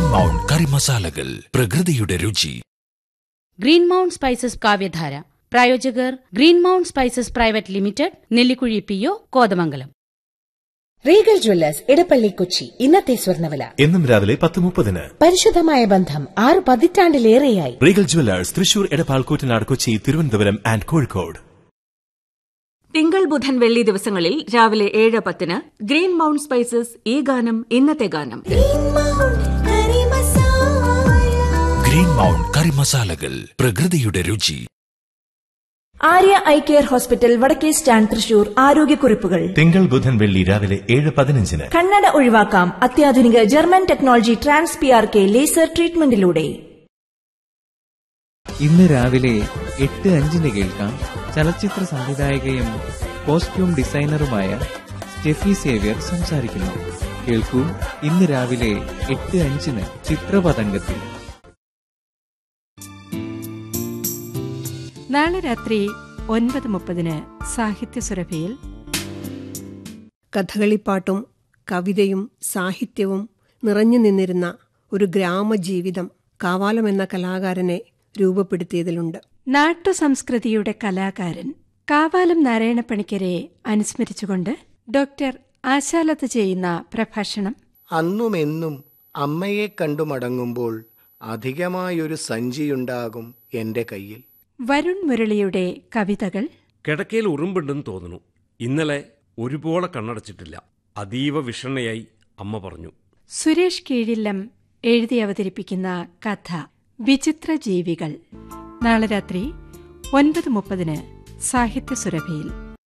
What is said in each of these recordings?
Mount കറി മസാലകൾ, പ്രകൃതിയുടെ രുചി. ഗ്രീൻ മൗണ്ട് സ്പൈസസ് കാവ്യധാര പ്രായോജകർ green mount spices private limited, Nellikuzhi PO, Kothamangalam. Regal Jewellers Edappally Kochi. ഇന്നത്തെ സ്വർണ്ണവില എന്നും രാവിലെ 10:30. പരിശുദ്ധമായ ബന്ധം 6 പതിറ്റാണ്ടിലേറെയായി. Regal Jewellers Thrissur, Edappal, Koottanad, Kochi, Thiruvananthapuram and Kozhikode. തിങ്കൾ, ബുധൻ, വെള്ളി ദിവസങ്ങളിൽ രാവിലെ 7:10 ഗ്രീൻ മൗണ്ട് സ്പൈസസ് ഈ ഗാനം ഇന്നത്തെ ഗാനം. ഗ്രീൻ മൗണ്ട് കറി മസാലകൾ, പ്രകൃതിയുടെ രുചി. ആര്യ ഐ കെയർ ഹോസ്പിറ്റൽ, വടക്കേ സ്റ്റാൻഡ്, തൃശൂർ. ആരോഗ്യക്കുറിപ്പുകൾ തിങ്കൾ, ബുധൻ, വെള്ളി രാവിലെ 7:15. കണ്ണട ഒഴിവാക്കാം അത്യാധുനിക ജർമ്മൻ ടെക്നോളജി TransPRK ലേസർ ട്രീറ്റ്മെന്റിലൂടെ. ഇന്ന് രാവിലെ 8:05 കേൾക്കാം ചലച്ചിത്ര സംവിധായകയും കോസ്റ്റ്യൂം ഡിസൈനറുമായ സ്റ്റെഫി സേവ്യർ സംസാരിക്കുന്നു. കേൾക്കൂ ഇന്ന് രാവിലെ 8:05 ചിത്രപതംഗത്തിൽ. നാളെ രാത്രി 9:30 സാഹിത്യസുരഭിയിൽ കഥകളിപ്പാട്ടും കവിതയും സാഹിത്യവും നിറഞ്ഞു നിന്നിരുന്ന ഒരു ഗ്രാമജീവിതം കാവാലം എന്ന കലാകാരനെ രൂപപ്പെടുത്തിയതിലുണ്ട്. നാട്ടുസംസ്കൃതിയുടെ കലാകാരൻ കാവാലം നാരായണപ്പണിക്കരെ അനുസ്മരിച്ചുകൊണ്ട് ഡോക്ടർ ആശാലത ചെയ്യുന്ന പ്രഭാഷണം. അന്നുമെന്നും അമ്മയെ കണ്ടു മടങ്ങുമ്പോൾ അധികമായൊരു സഞ്ചിയുണ്ടാകും എന്റെ കയ്യിൽ. വരുൺ മുരളിയുടെ കവിതകൾ. കിടക്കയിൽ ഉറുമ്പുണ്ടെന്ന് തോന്നുന്നു. ഇന്നലെ ഒരുപോലെ കണ്ണടച്ചിട്ടില്ല. അതീവ വിഷണ്ണയായി അമ്മ പറഞ്ഞു. സുരേഷ് കീഴില്ലം എഴുതി അവതരിപ്പിക്കുന്ന കഥ വിചിത്ര ജീവികൾ. നാളെ രാത്രി 9:30 സാഹിത്യസുരഭിയിൽ.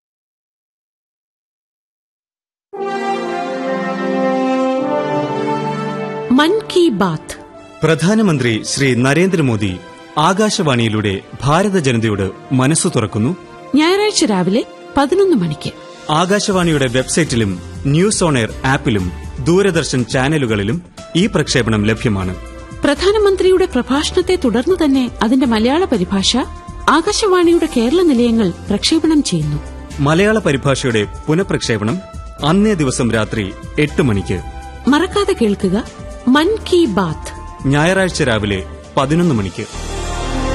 മൻ കി ബാത്ത്. പ്രധാനമന്ത്രി ശ്രീ നരേന്ദ്രമോദി ആകാശവാണിയിലൂടെ ഭാരത ജനതയോട് മനസ്സു തുറക്കുന്നു. ഞായറാഴ്ച രാവിലെ 11 മണിക്ക് ആകാശവാണിയുടെ വെബ്സൈറ്റിലും ന്യൂസ് ഓൺ എയർ ആപ്പിലും ദൂരദർശൻ ചാനലുകളിലും ഈ പ്രക്ഷേപണം ലഭ്യമാണ്. പ്രധാനമന്ത്രിയുടെ പ്രഭാഷണത്തെ തുടർന്ന് തന്നെ അതിന്റെ മലയാള പരിഭാഷ ആകാശവാണിയുടെ കേരള നിലയങ്ങൾ പ്രക്ഷേപണം ചെയ്യുന്നു. മലയാള പരിഭാഷയുടെ പുനഃപ്രക്ഷേപണം അന്നേ ദിവസം രാത്രി 8 മണിക്ക്. മറക്കാതെ കേൾക്കുക മൻ കി ബാത്ത്. ഞായറാഴ്ച രാവിലെ 11 മണിക്ക്.